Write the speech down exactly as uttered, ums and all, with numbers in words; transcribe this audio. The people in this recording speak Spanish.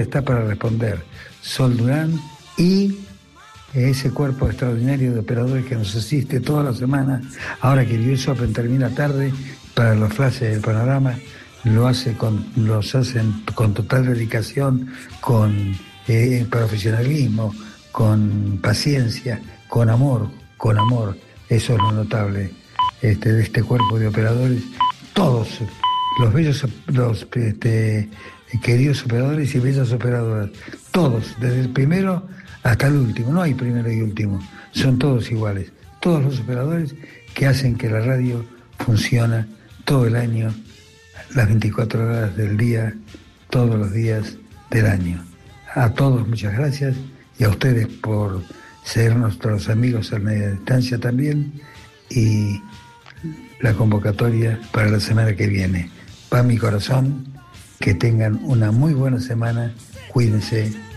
está para responder. Sol Durán y ese cuerpo extraordinario de operadores que nos asiste toda la semana. Ahora que el U S Open termina tarde, para los flashes del panorama, lo hace con, los hacen con total dedicación, con eh, profesionalismo, con paciencia, con amor, con amor. Eso es lo notable este, de este cuerpo de operadores. Todos los bellos, los este, queridos operadores y bellas operadoras, todos, desde el primero hasta el último, no hay primero y último, son todos iguales, todos los operadores que hacen que la radio funcione todo el año, las veinticuatro horas del día, todos los días del año. A todos muchas gracias y a ustedes por ser nuestros amigos a media distancia también, y la convocatoria para la semana que viene. Va mi corazón, que tengan una muy buena semana, cuídense.